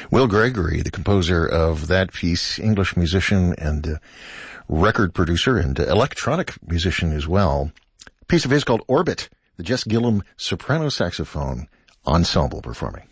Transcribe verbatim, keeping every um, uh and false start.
Will Gregory, the composer of that piece, English musician and uh, record producer and uh, electronic musician as well. A piece of his called Orbit, the Jess Gillum soprano saxophone ensemble performing.